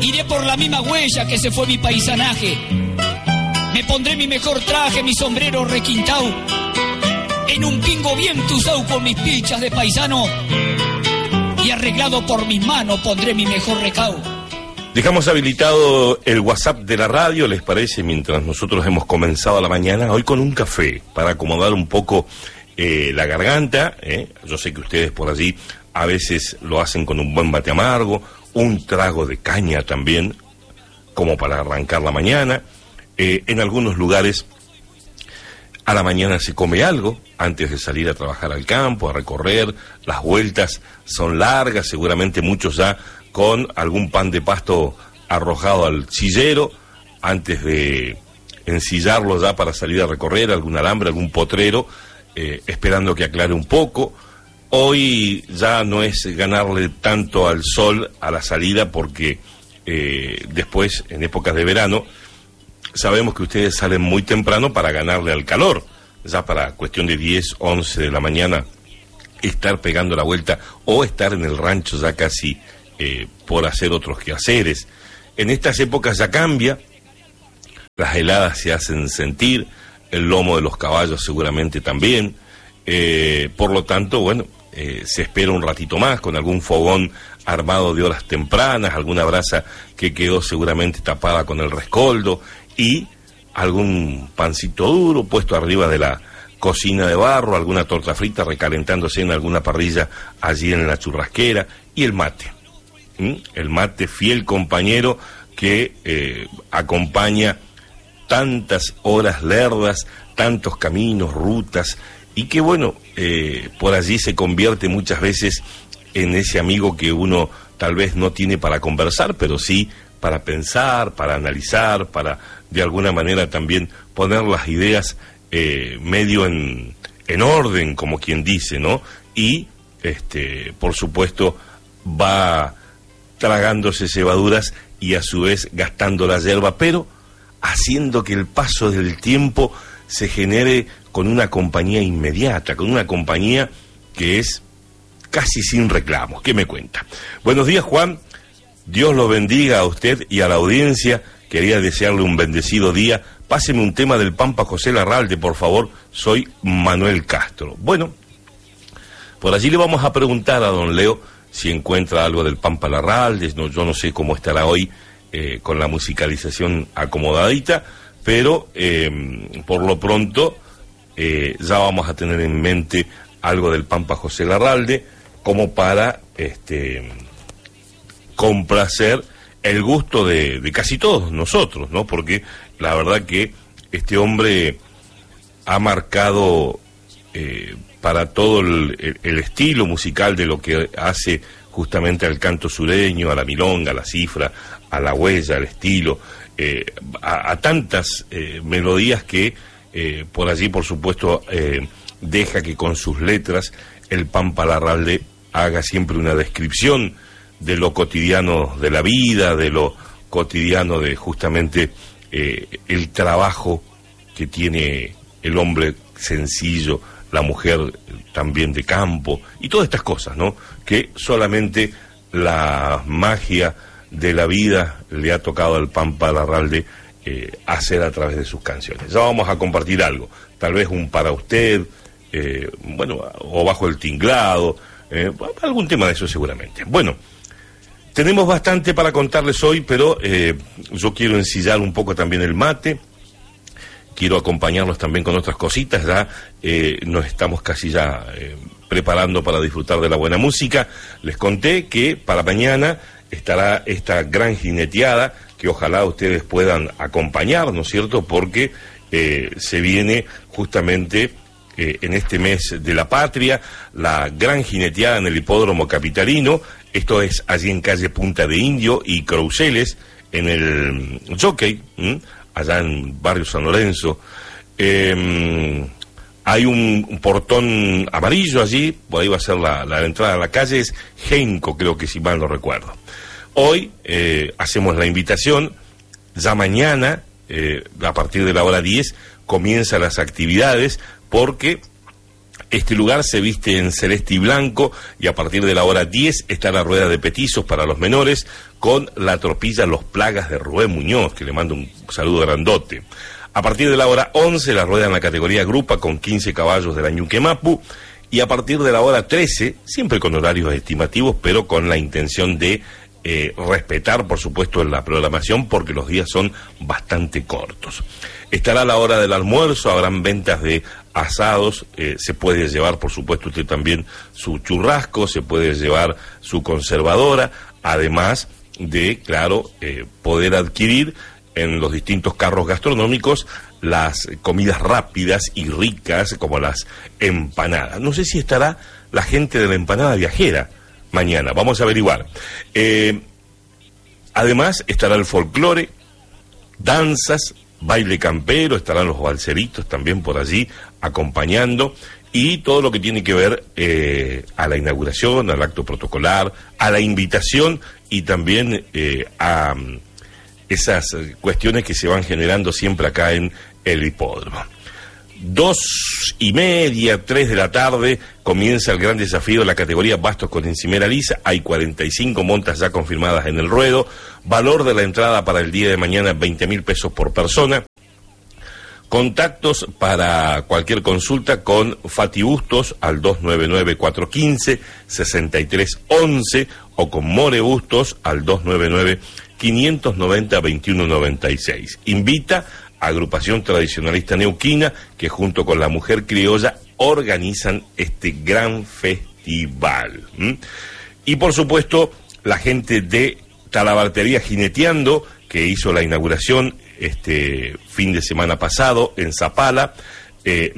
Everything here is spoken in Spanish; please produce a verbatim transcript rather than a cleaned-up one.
Iré por la misma huella que se fue mi paisanaje. Me pondré mi mejor traje, mi sombrero requintao. En un pingo bien tuzao con mis pilchas de paisano. Y arreglado por mis manos pondré mi mejor recao. Dejamos habilitado el WhatsApp de la radio, ¿les parece? Mientras nosotros hemos comenzado la mañana, hoy con un café, para acomodar un poco eh, la garganta. ¿eh? Yo sé que ustedes por allí a veces lo hacen con un buen mate amargo, un trago de caña también, como para arrancar la mañana. Eh, en algunos lugares a la mañana se come algo antes de salir a trabajar al campo, a recorrer. Las vueltas son largas, seguramente muchos ya con algún pan de pasto arrojado al sillero antes de ensillarlo ya para salir a recorrer, algún alambre, algún potrero, eh, esperando que aclare un poco. Hoy ya no es ganarle tanto al sol a la salida porque eh, después, en épocas de verano, sabemos que ustedes salen muy temprano para ganarle al calor. Ya para cuestión de diez, once de la mañana estar pegando la vuelta o estar en el rancho ya casi eh, por hacer otros quehaceres. En estas épocas ya cambia, las heladas se hacen sentir, el lomo de los caballos seguramente también, eh, por lo tanto, bueno, eh, se espera un ratito más con algún fogón armado de horas tempranas, alguna brasa que quedó seguramente tapada con el rescoldo y algún pancito duro puesto arriba de la cocina de barro, alguna torta frita recalentándose en alguna parrilla allí en la churrasquera y el mate. ¿Mm? El mate, fiel compañero que eh, acompaña tantas horas lerdas, tantos caminos, rutas, y que bueno, eh, por allí se convierte muchas veces en ese amigo que uno tal vez no tiene para conversar, pero sí para pensar, para analizar, para de alguna manera también poner las ideas eh, medio en, en orden, como quien dice, ¿no? Y, este, por supuesto, va tragándose cebaduras y a su vez gastando la yerba, pero haciendo que el paso del tiempo se genere con una compañía inmediata, con una compañía que es casi sin reclamos. ¿Qué me cuenta? Buenos días, Juan. Dios lo bendiga a usted y a la audiencia. Quería desearle un bendecido día. Páseme un tema del Pampa José Larralde, por favor. Soy Manuel Castro. Bueno, por allí le vamos a preguntar a don Leo si encuentra algo del Pampa Larralde. No, yo no sé cómo estará hoy eh, con la musicalización acomodadita, pero eh, por lo pronto eh, ya vamos a tener en mente algo del Pampa José Larralde como para este complacer el gusto de, de casi todos nosotros, ¿no? Porque la verdad que este hombre ha marcado eh, para todo el, el, el estilo musical de lo que hace justamente al canto sureño, a la milonga, a la cifra, a la huella, al estilo, eh, a, a tantas eh, melodías que eh, por allí, por supuesto, eh, deja que con sus letras el Pampa Larralde haga siempre una descripción de lo cotidiano de la vida, de lo cotidiano de justamente eh, el trabajo que tiene el hombre sencillo, la mujer también de campo, y todas estas cosas, ¿no? Que solamente la magia de la vida le ha tocado al Pampa Larralde eh, hacer a través de sus canciones. Ya vamos a compartir algo, tal vez un para usted, eh, bueno, o bajo el tinglado, eh, algún tema de eso seguramente. Bueno, tenemos bastante para contarles hoy, pero eh, yo quiero ensillar un poco también el mate, quiero acompañarlos también con otras cositas, ya eh, nos estamos casi ya eh, preparando para disfrutar de la buena música. Les conté que para mañana estará esta gran jineteada, que ojalá ustedes puedan acompañar, ¿no es cierto?, porque eh, se viene justamente eh, en este mes de la patria, la gran jineteada en el hipódromo capitalino. Esto es allí en calle Punta de Indio y Crouseles, en el Jockey, ¿m? allá en barrio San Lorenzo. Eh, hay un, un portón amarillo allí, por ahí va a ser la, la entrada a la calle, es Genco, creo que si mal no recuerdo. Hoy eh, hacemos la invitación, ya mañana, eh, a partir de la hora diez, comienzan las actividades, porque Este lugar se viste en celeste y blanco y a partir de la hora diez está la rueda de petizos para los menores con la tropilla Los Plagas de Rubén Muñoz, que le mando un saludo grandote. A partir de la hora once la rueda en la categoría grupa con quince caballos de la Ñuque Mapu y a partir de la hora trece, siempre con horarios estimativos, pero con la intención de eh, respetar, por supuesto, la programación porque los días son bastante cortos. Estará la hora del almuerzo, habrán ventas de asados, eh, se puede llevar, por supuesto, usted también su churrasco, se puede llevar su conservadora, además de, claro, eh, poder adquirir en los distintos carros gastronómicos las comidas rápidas y ricas como las empanadas. No sé si estará la gente de la empanada viajera mañana, vamos a averiguar. Eh, además estará el folclore, danzas, baile campero, estarán los balseritos también por allí acompañando y todo lo que tiene que ver eh, a la inauguración, al acto protocolar, a la invitación y también eh, a esas cuestiones que se van generando siempre acá en el hipódromo. Dos y media, tres de la tarde, comienza el gran desafío de la categoría bastos con encimera lisa. Hay cuarenta y cinco montas ya confirmadas en el ruedo. Valor de la entrada para el día de mañana, veinte mil pesos por persona. Contactos para cualquier consulta con Fati Bustos al dos nueve nueve, cuatro uno cinco, seis tres uno uno o con More Bustos al dos nueve nueve, quinientos noventa, veintiuno noventa y seis. Invita agrupación tradicionalista neuquina que junto con la mujer criolla organizan este gran festival. ¿Mm? Y por supuesto la gente de Talabartería Jineteando que hizo la inauguración este fin de semana pasado en Zapala. eh,